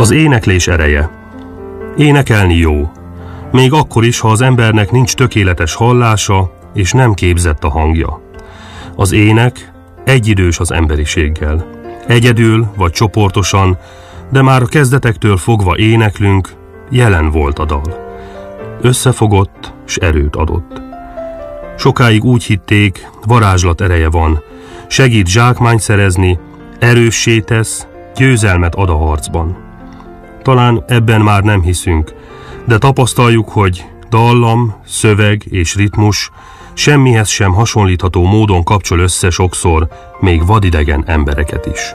Az éneklés ereje. Énekelni jó. Még akkor is, ha az embernek nincs tökéletes hallása, és nem képzett a hangja. Az ének egyidős az emberiséggel. Egyedül vagy csoportosan, de már a kezdetektől fogva éneklünk, jelen volt a dal. Összefogott, s erőt adott. Sokáig úgy hitték, varázslat ereje van, segít zsákmányt szerezni, erőssé tesz, győzelmet ad a harcban. Talán ebben már nem hiszünk, de tapasztaljuk, hogy dallam, szöveg és ritmus semmihez sem hasonlítható módon kapcsol össze sokszor még vadidegen embereket is.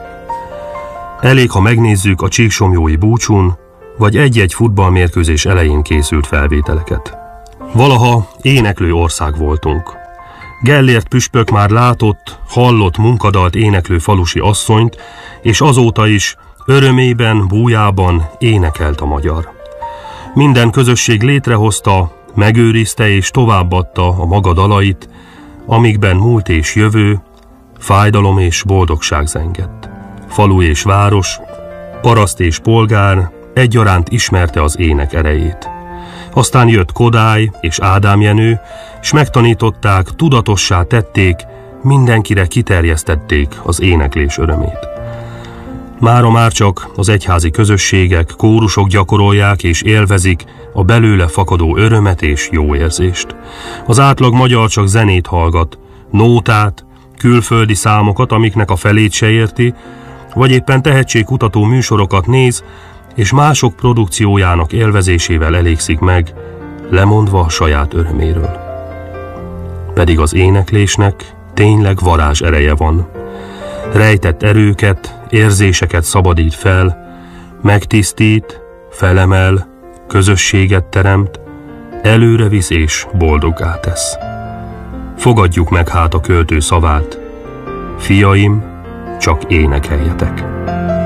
Elég, ha megnézzük a csíksomlyói búcsún, vagy egy-egy futballmérkőzés elején készült felvételeket. Valaha éneklő ország voltunk. Gellért püspök már látott, hallott munkadalt éneklő falusi asszonyt, és azóta is örömében, bújában énekelt a magyar. Minden közösség létrehozta, megőrizte és továbbadta a maga dalait, amikben múlt és jövő, fájdalom és boldogság zengett. Falu és város, paraszt és polgár egyaránt ismerte az ének erejét. Aztán jött Kodály és Ádám Jenő, s megtanították, tudatossá tették, mindenkire kiterjesztették az éneklés örömét. Mára már csak az egyházi közösségek, kórusok gyakorolják és élvezik a belőle fakadó örömet és jó érzést. Az átlag magyar csak zenét hallgat, nótát, külföldi számokat, amiknek a felét se érti, vagy éppen tehetségkutató műsorokat néz, és mások produkciójának élvezésével elégszik meg, lemondva a saját öröméről. Pedig az éneklésnek tényleg varázs ereje van. Rejtett erőket, érzéseket szabadít fel, megtisztít, felemel, közösséget teremt, előre visz és boldoggá tesz. Fogadjuk meg hát a költő szavát: fiaim, csak énekeljetek!